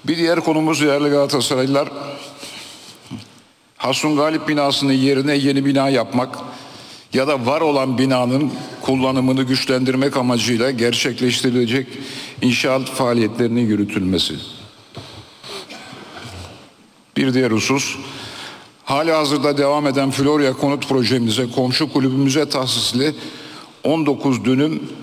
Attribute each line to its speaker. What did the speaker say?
Speaker 1: Bir diğer konumuz değerli Galatasaraylılar, Hasun Galip binasının yerine yeni bina yapmak ya da var olan binanın kullanımını güçlendirmek amacıyla gerçekleştirilecek inşaat faaliyetlerinin yürütülmesi. Bir diğer husus, halihazırda devam eden Florya konut projemize, komşu kulübümüze tahsisli 19 dönüm